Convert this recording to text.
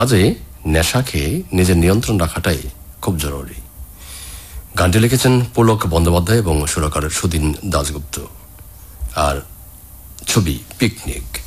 কাজে নেশাকে নিজের নিয়ন্ত্রণ রাখাটাই খুব জরুরি। গানটি লিখেছেন পুলক বন্দ্যোপাধ্যায় এবং সুরকার সুদিন দাশগুপ্ত। আর ছবি পিকনিক।